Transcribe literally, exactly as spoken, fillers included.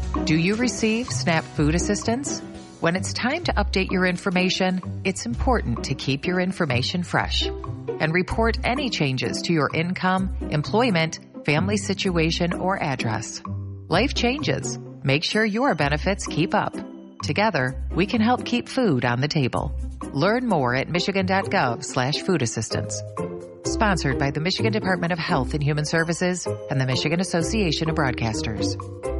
Do you receive SNAP food assistance? When it's time to update your information, it's important to keep your information fresh and report any changes to your income, employment, family situation, or address. Life changes. Make sure your benefits keep up. Together, we can help keep food on the table. Learn more at michigan.gov slash food assistance. Sponsored by the Michigan Department of Health and Human Services and the Michigan Association of Broadcasters.